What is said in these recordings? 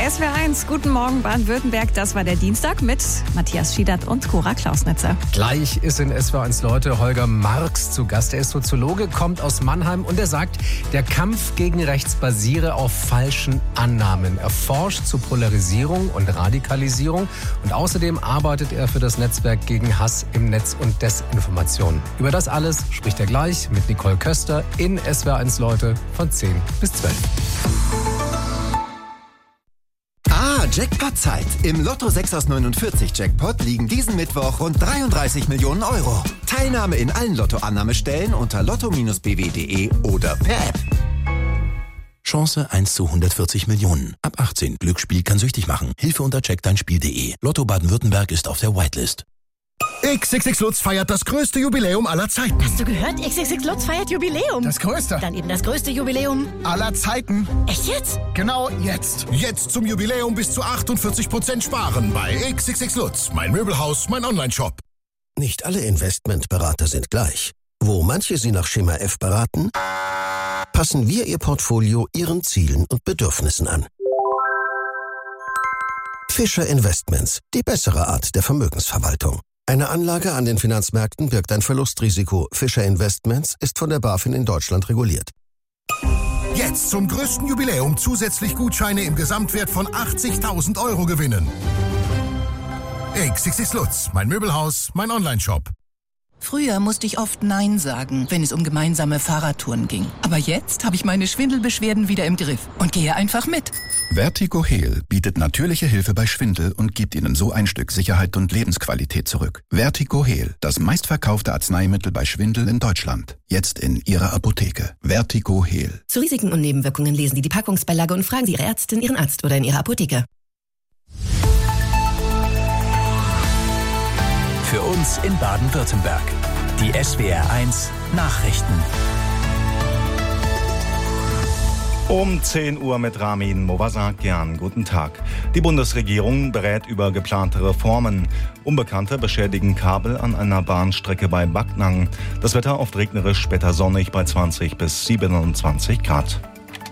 SWR1, guten Morgen Baden-Württemberg. Das war der Dienstag mit Matthias Schiedert und Cora Klausnitzer. Gleich ist in SWR1 Leute Holger Marx zu Gast. Er ist Soziologe, kommt aus Mannheim und er sagt, der Kampf gegen rechts basiere auf falschen Annahmen. Er forscht zu Polarisierung und Radikalisierung und außerdem arbeitet er für das Netzwerk gegen Hass im Netz und Desinformation. Über das alles spricht er gleich mit Nicole Köster in SWR1 Leute von 10 bis 12. Jackpot-Zeit. Im Lotto 6 aus 49 Jackpot liegen diesen Mittwoch rund 33 Millionen Euro. Teilnahme in allen Lottoannahmestellen unter lotto-bw.de oder per App. Chance 1 zu 140 Millionen. Ab 18. Glücksspiel kann süchtig machen. Hilfe unter checkdeinspiel.de. Lotto Baden-Württemberg ist auf der Whitelist. XXX Lutz feiert das größte Jubiläum aller Zeiten. Hast du gehört? XXX Lutz feiert Jubiläum. Das größte? Dann eben das größte Jubiläum aller Zeiten. Echt jetzt? Genau jetzt. Jetzt zum Jubiläum bis zu 48% sparen bei XXX Lutz. Mein Möbelhaus, mein Onlineshop. Nicht alle Investmentberater sind gleich. Wo manche Sie nach Schema F beraten, passen wir Ihr Portfolio Ihren Zielen und Bedürfnissen an. Fischer Investments, die bessere Art der Vermögensverwaltung. Eine Anlage an den Finanzmärkten birgt ein Verlustrisiko. Fischer Investments ist von der BaFin in Deutschland reguliert. Jetzt zum größten Jubiläum zusätzlich Gutscheine im Gesamtwert von 80.000 Euro gewinnen. XXX Lutz, mein Möbelhaus, mein Onlineshop. Früher musste ich oft Nein sagen, wenn es um gemeinsame Fahrradtouren ging. Aber jetzt habe ich meine Schwindelbeschwerden wieder im Griff und gehe einfach mit. Vertigo Heal bietet natürliche Hilfe bei Schwindel und gibt Ihnen so ein Stück Sicherheit und Lebensqualität zurück. Vertigo Heal, das meistverkaufte Arzneimittel bei Schwindel in Deutschland. Jetzt in Ihrer Apotheke. Vertigo Heal. Zu Risiken und Nebenwirkungen lesen Sie die Packungsbeilage und fragen Sie Ihre Ärztin, Ihren Arzt oder in Ihrer Apotheke. Für uns in Baden-Württemberg. Die SWR1 Nachrichten. Um 10 Uhr mit Ramin Movasakian. Guten Tag. Die Bundesregierung berät über geplante Reformen. Unbekannte beschädigen Kabel an einer Bahnstrecke bei Backnang. Das Wetter oft regnerisch, später sonnig bei 20 bis 27 Grad.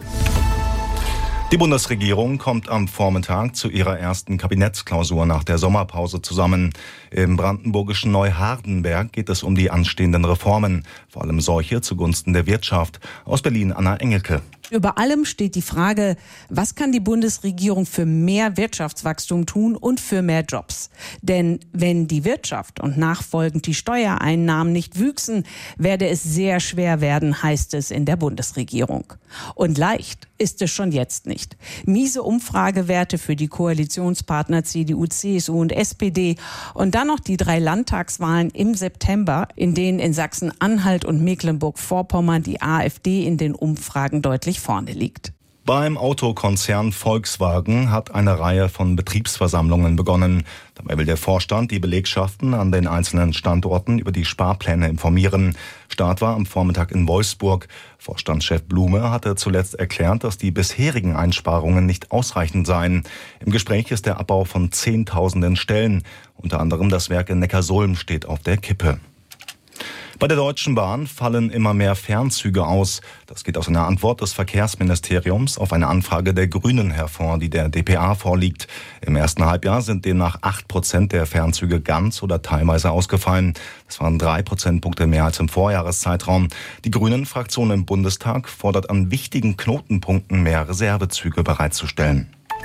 Die Bundesregierung kommt am Vormittag zu ihrer ersten Kabinettsklausur nach der Sommerpause zusammen. Im brandenburgischen Neuhardenberg geht es um die anstehenden Reformen, vor allem solche zugunsten der Wirtschaft. Aus Berlin Anna Engelke. Über allem steht die Frage, was kann die Bundesregierung für mehr Wirtschaftswachstum tun und für mehr Jobs? Denn wenn die Wirtschaft und nachfolgend die Steuereinnahmen nicht wüchsen, werde es sehr schwer werden, heißt es in der Bundesregierung. Und leicht ist es schon jetzt nicht. Miese Umfragewerte für die Koalitionspartner CDU, CSU und SPD und dann noch die 3 Landtagswahlen im September, in denen in Sachsen-Anhalt und Mecklenburg-Vorpommern die AfD in den Umfragen deutlich vorne liegt. Beim Autokonzern Volkswagen hat eine Reihe von Betriebsversammlungen begonnen. Dabei will der Vorstand die Belegschaften an den einzelnen Standorten über die Sparpläne informieren. Start war am Vormittag in Wolfsburg. Vorstandschef Blume hatte zuletzt erklärt, dass die bisherigen Einsparungen nicht ausreichend seien. Im Gespräch ist der Abbau von Zehntausenden Stellen. Unter anderem das Werk in Neckarsulm steht auf der Kippe. Bei der Deutschen Bahn fallen immer mehr Fernzüge aus. Das geht aus einer Antwort des Verkehrsministeriums auf eine Anfrage der Grünen hervor, die der dpa vorliegt. Im ersten Halbjahr sind demnach 8% der Fernzüge ganz oder teilweise ausgefallen. Das waren 3 Prozentpunkte mehr als im Vorjahreszeitraum. Die Grünen-Fraktion im Bundestag fordert an wichtigen Knotenpunkten mehr Reservezüge bereitzustellen.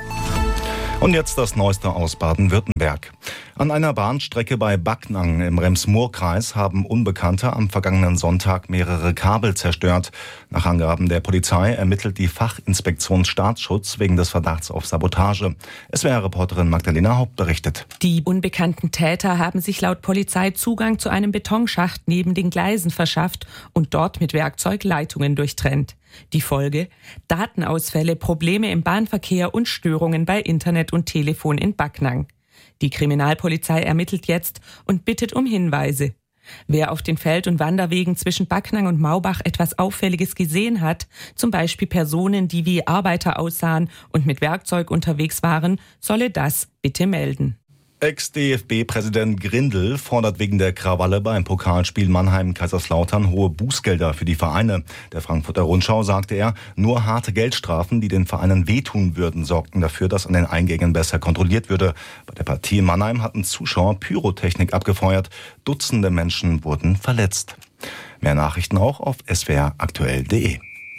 Und jetzt das Neueste aus Baden-Württemberg. An einer Bahnstrecke bei Backnang im Rems-Murr-Kreis haben Unbekannte am vergangenen Sonntag mehrere Kabel zerstört. Nach Angaben der Polizei ermittelt die Fachinspektion Staatsschutz wegen des Verdachts auf Sabotage. SWR-Reporterin Magdalena Haupt berichtet. Die unbekannten Täter haben sich laut Polizei Zugang zu einem Betonschacht neben den Gleisen verschafft und dort mit Werkzeug Leitungen durchtrennt. Die Folge? Datenausfälle, Probleme im Bahnverkehr und Störungen bei Internet und Telefon in Backnang. Die Kriminalpolizei ermittelt jetzt und bittet um Hinweise. Wer auf den Feld- und Wanderwegen zwischen Backnang und Maubach etwas Auffälliges gesehen hat, zum Beispiel Personen, die wie Arbeiter aussahen und mit Werkzeug unterwegs waren, solle das bitte melden. Ex-DFB-Präsident Grindel fordert wegen der Krawalle beim Pokalspiel Mannheim-Kaiserslautern hohe Bußgelder für die Vereine. Der Frankfurter Rundschau sagte er, nur harte Geldstrafen, die den Vereinen wehtun würden, sorgten dafür, dass an den Eingängen besser kontrolliert würde. Bei der Partie in Mannheim hatten Zuschauer Pyrotechnik abgefeuert. Dutzende Menschen wurden verletzt. Mehr Nachrichten auch auf swraktuell.de.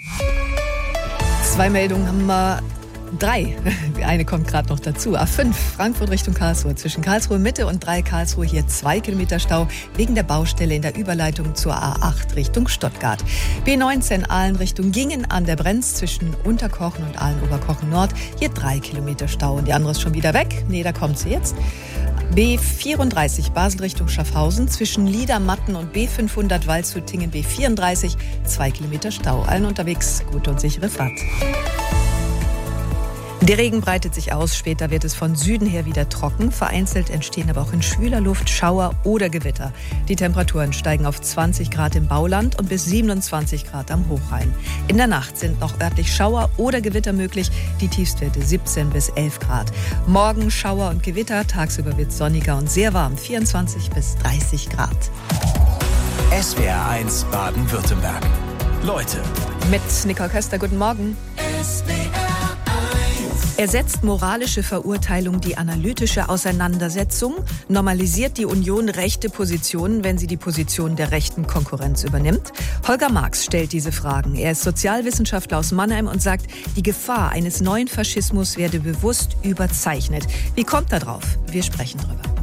2 Meldungen haben wir. 3. Eine kommt gerade noch dazu. A5 Frankfurt Richtung Karlsruhe. Zwischen Karlsruhe Mitte und 3 Karlsruhe hier 2 Kilometer Stau wegen der Baustelle in der Überleitung zur A8 Richtung Stuttgart. B19 Aalen Richtung Gingen an der Brenz zwischen Unterkochen und Aalen-Oberkochen Nord. Hier 3 Kilometer Stau. Und die andere ist schon wieder weg. Nee, da kommt sie jetzt. B34 Basel Richtung Schaffhausen zwischen Liedermatten und B500 Waldshut-Tingen B34 2 Kilometer Stau. Allen unterwegs gute und sichere Fahrt. Der Regen breitet sich aus, später wird es von Süden her wieder trocken. Vereinzelt entstehen aber auch in schwüler Luft Schauer oder Gewitter. Die Temperaturen steigen auf 20 Grad im Bauland und bis 27 Grad am Hochrhein. In der Nacht sind noch örtlich Schauer oder Gewitter möglich, die Tiefstwerte 17 bis 11 Grad. Morgen Schauer und Gewitter, tagsüber wird es sonniger und sehr warm, 24 bis 30 Grad. SWR 1 Baden-Württemberg. Leute. Mit Nicole Köster, guten Morgen. Ersetzt moralische Verurteilung die analytische Auseinandersetzung? Normalisiert die Union rechte Positionen, wenn sie die Position der rechten Konkurrenz übernimmt? Holger Marx stellt diese Fragen. Er ist Sozialwissenschaftler aus Mannheim und sagt, die Gefahr eines neuen Faschismus werde bewusst überzeichnet. Wie kommt er drauf? Wir sprechen drüber.